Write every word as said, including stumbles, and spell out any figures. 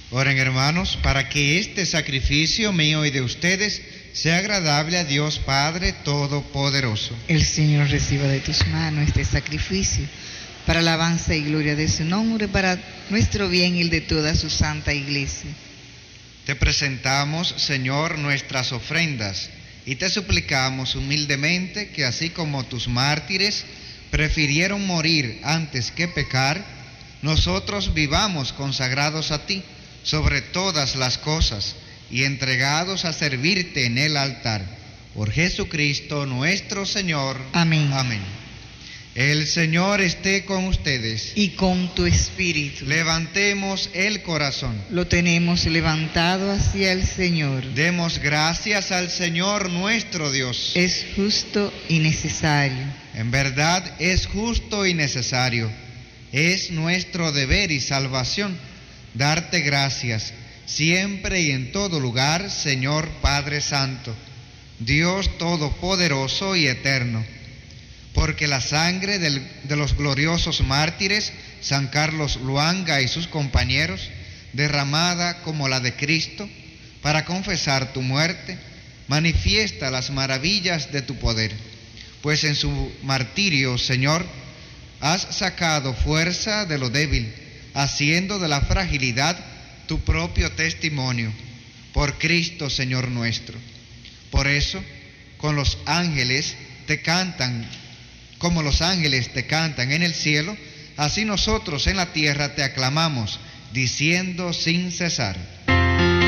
Oren, hermanos, para que este sacrificio mío y de ustedes sea agradable a Dios Padre Todopoderoso. El Señor reciba de tus manos este sacrificio para alabanza y gloria de su nombre, para nuestro bien y el de toda su santa iglesia. Te presentamos, Señor, nuestras ofrendas y te suplicamos humildemente que así como tus mártires prefirieron morir antes que pecar, nosotros vivamos consagrados a ti sobre todas las cosas y entregados a servirte en el altar. Por Jesucristo nuestro Señor. Amén. Amén. El Señor esté con ustedes. Y con tu espíritu. Levantemos el corazón. Lo tenemos levantado hacia el Señor. Demos gracias al Señor nuestro Dios. Es justo y necesario. En verdad es justo y necesario. Es nuestro deber y salvación darte gracias siempre y en todo lugar, Señor Padre Santo, Dios Todopoderoso y Eterno, porque la sangre del, de los gloriosos mártires San Carlos Luanga y sus compañeros, derramada como la de Cristo, para confesar tu muerte, manifiesta las maravillas de tu poder, pues en su martirio, Señor, has sacado fuerza de lo débil, haciendo de la fragilidad tu propio testimonio, por Cristo Señor nuestro. Por eso, con los ángeles te cantan, como los ángeles te cantan en el cielo, así nosotros en la tierra te aclamamos, diciendo sin cesar: